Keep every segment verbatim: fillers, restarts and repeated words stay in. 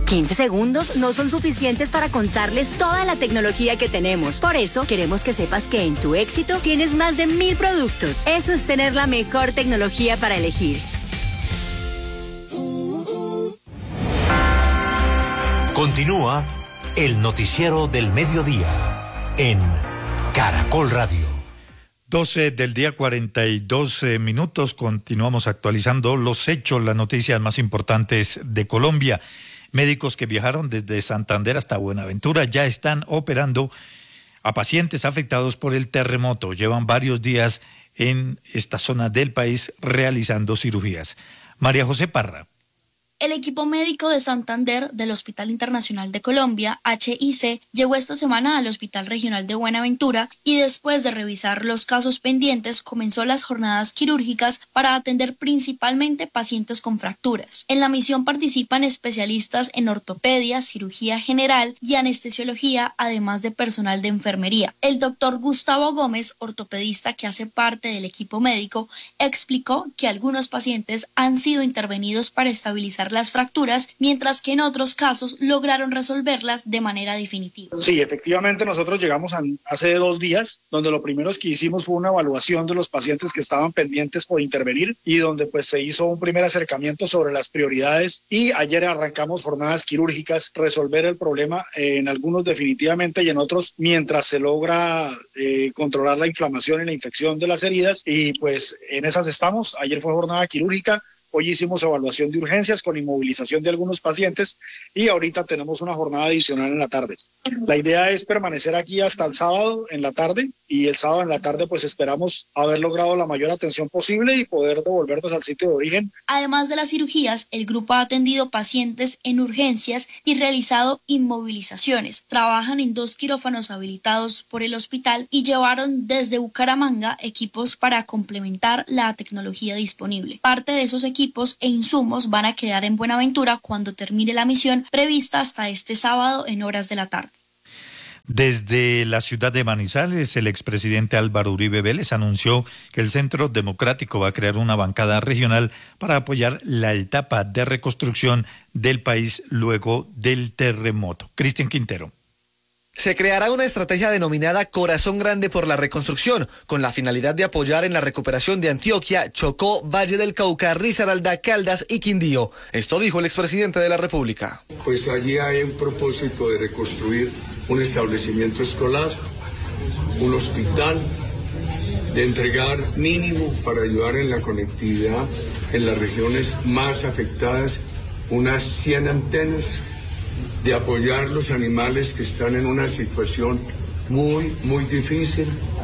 quince segundos no son suficientes para contarles toda la tecnología que tenemos. Por eso, queremos que sepas que en tu éxito tienes más de mil productos. Eso es tener la mejor tecnología para elegir. Continúa el noticiero del mediodía en Caracol Radio. doce del día, cuarenta y dos minutos. Continuamos actualizando los hechos, las noticias más importantes de Colombia. Médicos que viajaron desde Santander hasta Buenaventura ya están operando a pacientes afectados por el terremoto. Llevan varios días en esta zona del país realizando cirugías. María José Parra. El equipo médico de Santander del Hospital Internacional de Colombia, H I C, llegó esta semana al Hospital Regional de Buenaventura y después de revisar los casos pendientes comenzó las jornadas quirúrgicas para atender principalmente pacientes con fracturas. En la misión participan especialistas en ortopedia, cirugía general y anestesiología, además de personal de enfermería. El doctor Gustavo Gómez, ortopedista que hace parte del equipo médico, explicó que algunos pacientes han sido intervenidos para estabilizar las fracturas, mientras que en otros casos lograron resolverlas de manera definitiva. Sí, efectivamente nosotros llegamos a, hace dos días, donde lo primero que hicimos fue una evaluación de los pacientes que estaban pendientes por intervenir y donde pues se hizo un primer acercamiento sobre las prioridades y ayer arrancamos jornadas quirúrgicas, resolver el problema eh, en algunos definitivamente y en otros mientras se logra eh, controlar la inflamación y la infección de las heridas y pues en esas estamos. Ayer fue jornada quirúrgica. Hoy hicimos evaluación de urgencias con inmovilización de algunos pacientes y ahorita tenemos una jornada adicional en la tarde. La idea es permanecer aquí hasta el sábado en la tarde y el sábado en la tarde pues esperamos haber logrado la mayor atención posible y poder devolvernos al sitio de origen. Además de las cirugías, el grupo ha atendido pacientes en urgencias y realizado inmovilizaciones. Trabajan en dos quirófanos habilitados por el hospital y llevaron desde Bucaramanga equipos para complementar la tecnología disponible. Parte de esos equipos equipos e insumos van a quedar en Buenaventura cuando termine la misión prevista hasta este sábado en horas de la tarde. Desde la ciudad de Manizales, el expresidente Álvaro Uribe Vélez anunció que el Centro Democrático va a crear una bancada regional para apoyar la etapa de reconstrucción del país luego del terremoto. Cristian Quintero. Se creará una estrategia denominada Corazón Grande por la Reconstrucción, con la finalidad de apoyar en la recuperación de Antioquia, Chocó, Valle del Cauca, Risaralda, Caldas y Quindío. Esto dijo el expresidente de la República. Pues allí hay un propósito de reconstruir un establecimiento escolar, un hospital, de entregar mínimo para ayudar en la conectividad en las regiones más afectadas, unas cien antenas, de apoyar los animales que están en una situación muy, muy difícil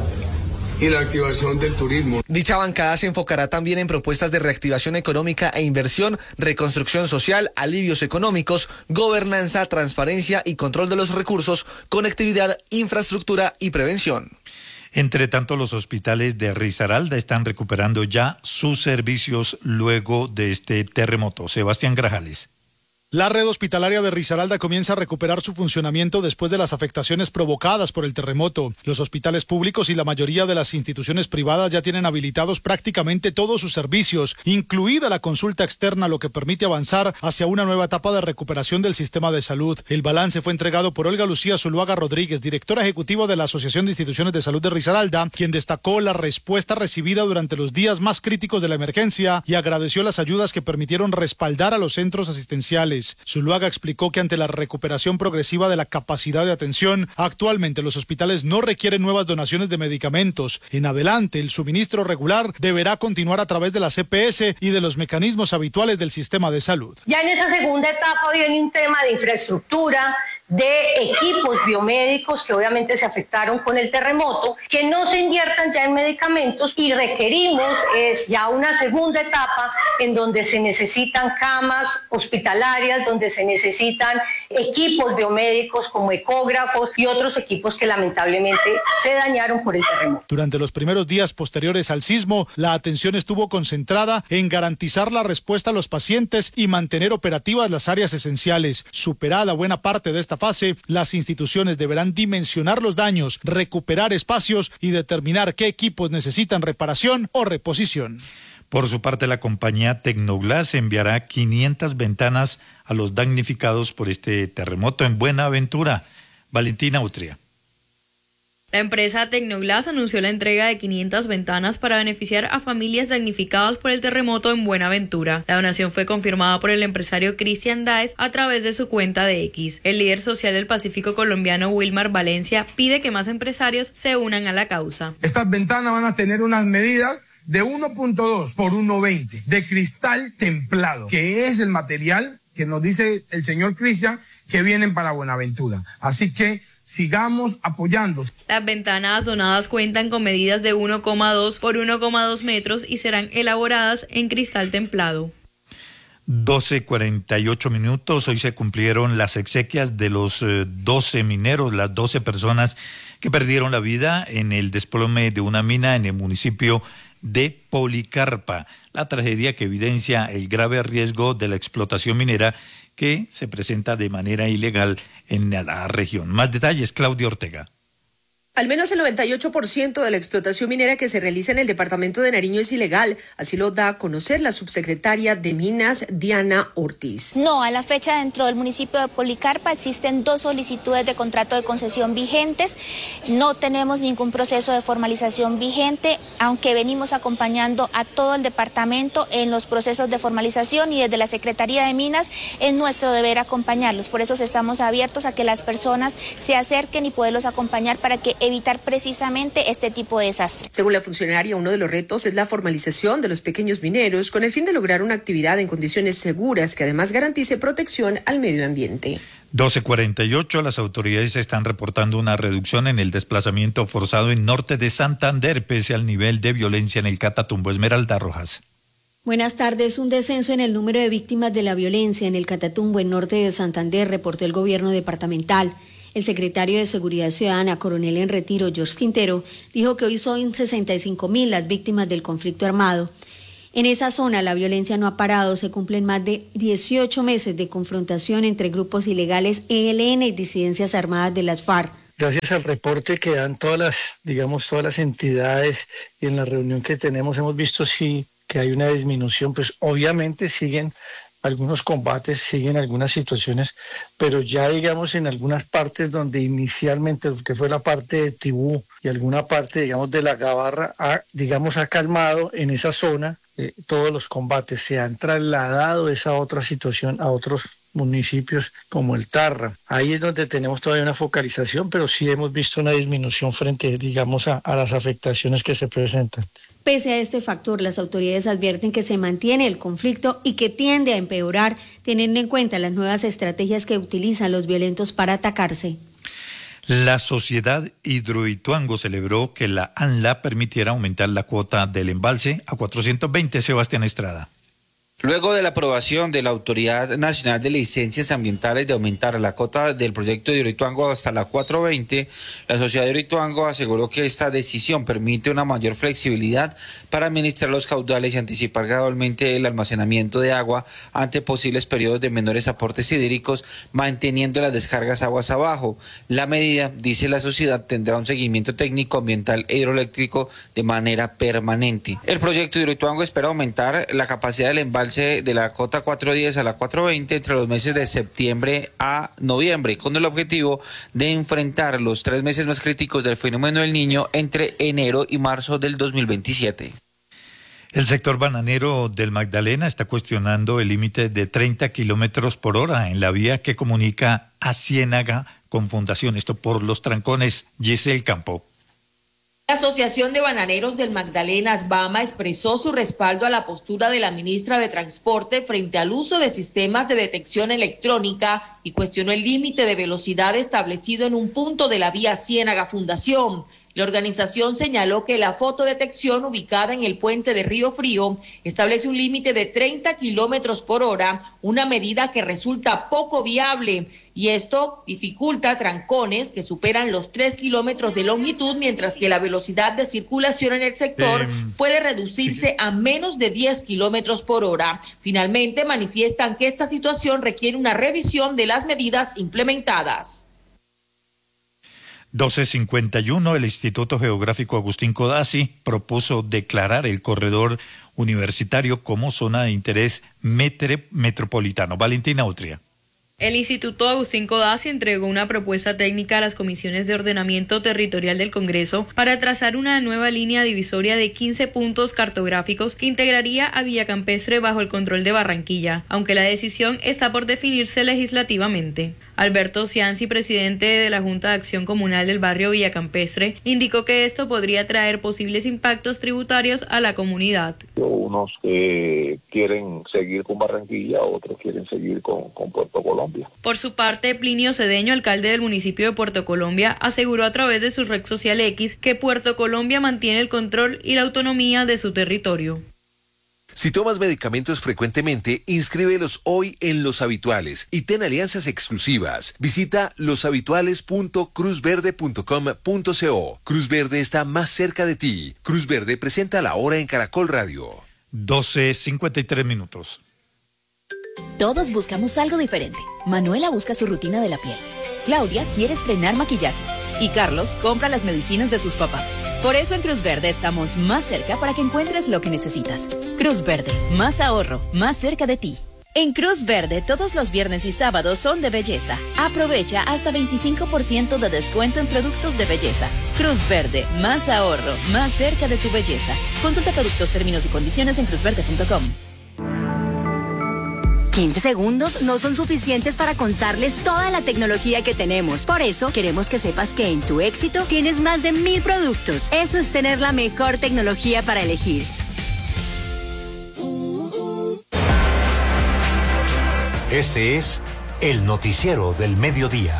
y la activación del turismo. Dicha bancada se enfocará también en propuestas de reactivación económica e inversión, reconstrucción social, alivios económicos, gobernanza, transparencia y control de los recursos, conectividad, infraestructura y prevención. Entre tanto, los hospitales de Risaralda están recuperando ya sus servicios luego de este terremoto. Sebastián Grajales. La red hospitalaria de Risaralda comienza a recuperar su funcionamiento después de las afectaciones provocadas por el terremoto. Los hospitales públicos y la mayoría de las instituciones privadas ya tienen habilitados prácticamente todos sus servicios, incluida la consulta externa, lo que permite avanzar hacia una nueva etapa de recuperación del sistema de salud. El balance fue entregado por Olga Lucía Zuluaga Rodríguez, directora ejecutiva de la Asociación de Instituciones de Salud de Risaralda, quien destacó la respuesta recibida durante los días más críticos de la emergencia y agradeció las ayudas que permitieron respaldar a los centros asistenciales. Zuluaga explicó que ante la recuperación progresiva de la capacidad de atención, actualmente los hospitales no requieren nuevas donaciones de medicamentos. En adelante, el suministro regular deberá continuar a través de la C P S y de los mecanismos habituales del sistema de salud. Ya en esa segunda etapa viene un tema de infraestructura, de equipos biomédicos que obviamente se afectaron con el terremoto, que no se inviertan ya en medicamentos y requerimos es ya una segunda etapa en donde se necesitan camas hospitalarias, donde se necesitan equipos biomédicos como ecógrafos y otros equipos que lamentablemente se dañaron por el terremoto. Durante los primeros días posteriores al sismo, la atención estuvo concentrada en garantizar la respuesta a los pacientes y mantener operativas las áreas esenciales. Superada buena parte de esta fase, las instituciones deberán dimensionar los daños, recuperar espacios y determinar qué equipos necesitan reparación o reposición. Por su parte, la compañía Tecnoglass enviará quinientas ventanas a los damnificados por este terremoto en Buenaventura. Valentina Utria. La empresa Tecnoglass anunció la entrega de quinientas ventanas para beneficiar a familias damnificadas por el terremoto en Buenaventura. La donación fue confirmada por el empresario Cristian Daes a través de su cuenta de X. El líder social del Pacífico colombiano, Wilmar Valencia, pide que más empresarios se unan a la causa. Estas ventanas van a tener unas medidas de uno punto dos por uno punto veinte de cristal templado, que es el material que nos dice el señor Cristian que vienen para Buenaventura. Así que sigamos apoyando. Las ventanas donadas cuentan con medidas de uno coma dos por uno coma dos metros y serán elaboradas en cristal templado. doce cuarenta y ocho minutos. Hoy se cumplieron las exequias de los eh, doce mineros, las doce personas que perdieron la vida en el desplome de una mina en el municipio de Policarpa. La tragedia que evidencia el grave riesgo de la explotación minera que se presenta de manera ilegal en la región. Más detalles, Claudia Ortega. Al menos el noventa y ocho por ciento de la explotación minera que se realiza en el departamento de Nariño es ilegal, así lo da a conocer la subsecretaria de Minas, Diana Ortiz. No, a la fecha dentro del municipio de Policarpa existen dos solicitudes de contrato de concesión vigentes, no tenemos ningún proceso de formalización vigente, aunque venimos acompañando a todo el departamento en los procesos de formalización y desde la Secretaría de Minas es nuestro deber acompañarlos, por eso estamos abiertos a que las personas se acerquen y poderlos acompañar para que evitar precisamente este tipo de desastres. Según la funcionaria, uno de los retos es la formalización de los pequeños mineros con el fin de lograr una actividad en condiciones seguras que además garantice protección al medio ambiente. doce cuarenta y ocho, las autoridades están reportando una reducción en el desplazamiento forzado en norte de Santander pese al nivel de violencia en el Catatumbo. Esmeralda Rojas. Buenas tardes. Un descenso en el número de víctimas de la violencia en el Catatumbo en norte de Santander, reportó el gobierno departamental. El secretario de Seguridad Ciudadana, coronel en retiro, George Quintero, dijo que hoy son sesenta y cinco mil las víctimas del conflicto armado. En esa zona la violencia no ha parado, se cumplen más de dieciocho meses de confrontación entre grupos ilegales E L N y disidencias armadas de las FARC. Gracias al reporte que dan todas las, digamos, todas las entidades y en la reunión que tenemos hemos visto sí que hay una disminución, pues obviamente siguen algunos combates, siguen algunas situaciones, pero ya digamos en algunas partes donde inicialmente, que fue la parte de Tibú y alguna parte, digamos, de la Gabarra, ha, digamos, ha calmado en esa zona eh, todos los combates, se han trasladado esa otra situación a otros municipios como el Tarra. Ahí es donde tenemos todavía una focalización, pero sí hemos visto una disminución frente, digamos, a, a las afectaciones que se presentan. Pese a este factor, las autoridades advierten que se mantiene el conflicto y que tiende a empeorar, teniendo en cuenta las nuevas estrategias que utilizan los violentos para atacarse. La Sociedad Hidroituango celebró que la ANLA permitiera aumentar la cuota del embalse a cuatrocientos veinte. Sebastián Estrada. Luego de la aprobación de la Autoridad Nacional de Licencias Ambientales de aumentar la cota del proyecto de Hidroituango hasta la cuatrocientos veinte, la Sociedad de Hidroituango aseguró que esta decisión permite una mayor flexibilidad para administrar los caudales y anticipar gradualmente el almacenamiento de agua ante posibles periodos de menores aportes hídricos, manteniendo las descargas aguas abajo. La medida, dice la sociedad, tendrá un seguimiento técnico, ambiental e hidroeléctrico de manera permanente. El proyecto de Hidroituango espera aumentar la capacidad del embalse de la cota cuatrocientos diez a la cuatrocientos veinte entre los meses de septiembre a noviembre, con el objetivo de enfrentar los tres meses más críticos del fenómeno del Niño entre enero y marzo del dos mil veintisiete. El sector bananero del Magdalena está cuestionando el límite de treinta kilómetros por hora en la vía que comunica a Ciénaga con Fundación. Esto por los trancones. Giselle Campo. La Asociación de Bananeros del Magdalena, ASBAMA, expresó su respaldo a la postura de la ministra de Transporte frente al uso de sistemas de detección electrónica y cuestionó el límite de velocidad establecido en un punto de la vía Ciénaga Fundación. La organización señaló que la fotodetección ubicada en el puente de Río Frío establece un límite de treinta kilómetros por hora, una medida que resulta poco viable, y esto dificulta trancones que superan los tres kilómetros de longitud, mientras que la velocidad de circulación en el sector eh, puede reducirse sí. a menos de diez kilómetros por hora. Finalmente, manifiestan que esta situación requiere una revisión de las medidas implementadas. doce cincuenta y uno, el Instituto Geográfico Agustín Codazzi propuso declarar el corredor universitario como zona de interés metre, metropolitano. Valentina Utria. El Instituto Agustín Codazzi entregó una propuesta técnica a las comisiones de ordenamiento territorial del Congreso para trazar una nueva línea divisoria de quince puntos cartográficos que integraría a Villacampestre bajo el control de Barranquilla, aunque la decisión está por definirse legislativamente. Alberto Cianci, presidente de la Junta de Acción Comunal del barrio Villacampestre, indicó que esto podría traer posibles impactos tributarios a la comunidad. Unos eh, quieren seguir con Barranquilla, otros quieren seguir con, con Puerto Colombia. Por su parte, Plinio Cedeño, alcalde del municipio de Puerto Colombia, aseguró a través de su red social X que Puerto Colombia mantiene el control y la autonomía de su territorio. Si tomas medicamentos frecuentemente, inscríbelos hoy en Los Habituales y ten alianzas exclusivas. Visita los habituales punto cruz verde punto com punto co. Cruz Verde está más cerca de ti. Cruz Verde presenta La Hora en Caracol Radio. doce cincuenta y tres minutos. Todos buscamos algo diferente. Manuela busca su rutina de la piel. Claudia quiere estrenar maquillaje. Y Carlos compra las medicinas de sus papás. Por eso en Cruz Verde estamos más cerca para que encuentres lo que necesitas. Cruz Verde, más ahorro, más cerca de ti. En Cruz Verde, todos los viernes y sábados son de belleza. Aprovecha hasta veinticinco por ciento de descuento en productos de belleza. Cruz Verde, más ahorro, más cerca de tu belleza. Consulta productos, términos y condiciones en cruz verde punto com. quince segundos no son suficientes para contarles toda la tecnología que tenemos. Por eso, queremos que sepas que en tu éxito tienes más de mil productos. Eso es tener la mejor tecnología para elegir. Este es el noticiero del mediodía.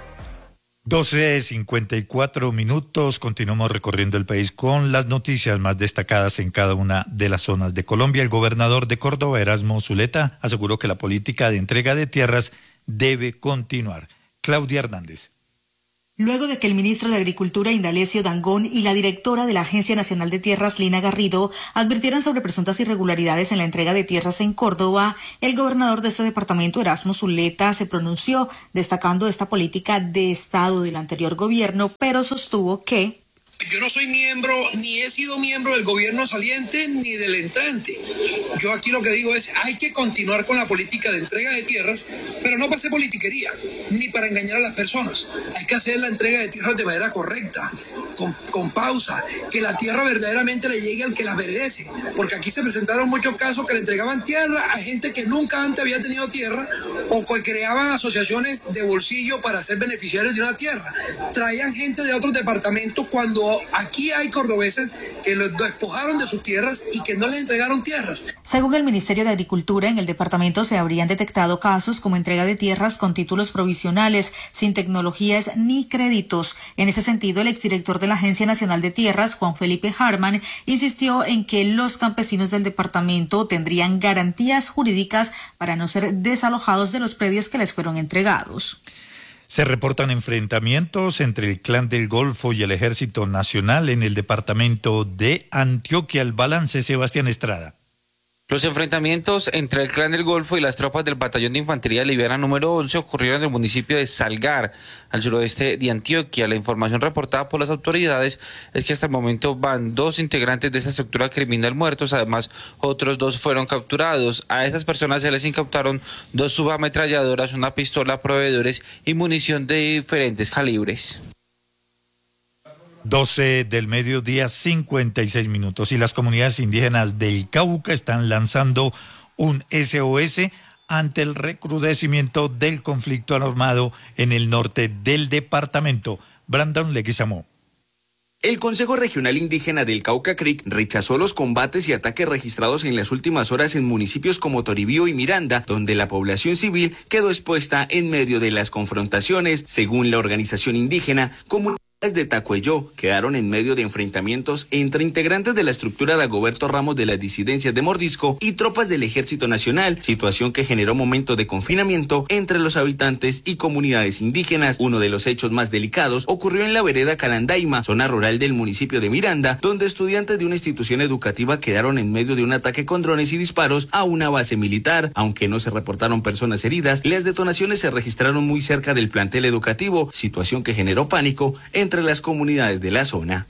doce cincuenta y cuatro minutos, continuamos recorriendo el país con las noticias más destacadas en cada una de las zonas de Colombia. El gobernador de Córdoba, Erasmo Zuleta, aseguró que la política de entrega de tierras debe continuar. Claudia Hernández. Luego de que el ministro de Agricultura, Indalecio Dangond, y la directora de la Agencia Nacional de Tierras, Lina Garrido, advirtieran sobre presuntas irregularidades en la entrega de tierras en Córdoba, el gobernador de este departamento, Erasmo Zuleta, se pronunció destacando esta política de Estado del anterior gobierno, pero sostuvo que yo no soy miembro, ni he sido miembro del gobierno saliente ni del entrante. Yo aquí lo que digo es, hay que continuar con la política de entrega de tierras, pero no para hacer politiquería, ni para engañar a las personas. Hay que hacer la entrega de tierras de manera correcta, con, con pausa, que la tierra verdaderamente le llegue al que la merece. Porque aquí se presentaron muchos casos que le entregaban tierra a gente que nunca antes había tenido tierra, o que creaban asociaciones de bolsillo para ser beneficiarios de una tierra. Traían gente de otros departamentos cuando aquí hay cordobeses que los despojaron de sus tierras y que no les entregaron tierras. Según el Ministerio de Agricultura, en el departamento se habrían detectado casos como entrega de tierras con títulos provisionales, sin tecnologías ni créditos. En ese sentido, el exdirector de la Agencia Nacional de Tierras, Juan Felipe Harman, insistió en que los campesinos del departamento tendrían garantías jurídicas para no ser desalojados de los predios que les fueron entregados. Se reportan enfrentamientos entre el Clan del Golfo y el Ejército Nacional en el departamento de Antioquia. El balance, Sebastián Estrada. Los enfrentamientos entre el Clan del Golfo y las tropas del Batallón de Infantería Liviana número once ocurrieron en el municipio de Salgar, al suroeste de Antioquia. La información reportada por las autoridades es que hasta el momento van dos integrantes de esta estructura criminal muertos, además otros dos fueron capturados. A estas personas se les incautaron dos subametralladoras, una pistola, proveedores y munición de diferentes calibres. doce del mediodía, cincuenta y seis minutos. Y las comunidades indígenas del Cauca están lanzando un S O S ante el recrudecimiento del conflicto armado en el norte del departamento. Brandon Leguizamó. El Consejo Regional Indígena del Cauca Creek rechazó los combates y ataques registrados en las últimas horas en municipios como Toribío y Miranda, donde la población civil quedó expuesta en medio de las confrontaciones. Según la organización indígena, comunidades de Tacuelló quedaron en medio de enfrentamientos entre integrantes de la estructura de Dagoberto Ramos de las disidencias de Mordisco y tropas del Ejército Nacional, situación que generó momentos de confinamiento entre los habitantes y comunidades indígenas. Uno de los hechos más delicados ocurrió en la vereda Calandaima, zona rural del municipio de Miranda, donde estudiantes de una institución educativa quedaron en medio de un ataque con drones y disparos a una base militar. Aunque no se reportaron personas heridas, las detonaciones se registraron muy cerca del plantel educativo, situación que generó pánico entre entre las comunidades de la zona.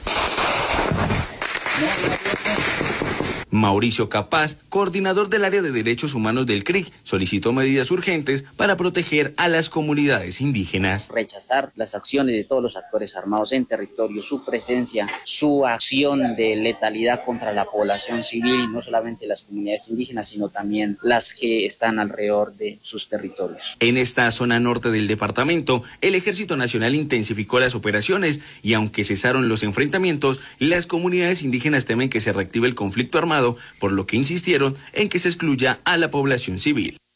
Mauricio Capaz, coordinador del área de derechos humanos del C R I C, solicitó medidas urgentes para proteger a las comunidades indígenas. Rechazar las acciones de todos los actores armados en territorio, su presencia, su acción de letalidad contra la población civil, no solamente las comunidades indígenas, sino también las que están alrededor de sus territorios. En esta zona norte del departamento, el Ejército Nacional intensificó las operaciones y aunque cesaron los enfrentamientos, las comunidades indígenas temen que se reactive el conflicto armado, por lo que insistieron en que se excluya a la población civil.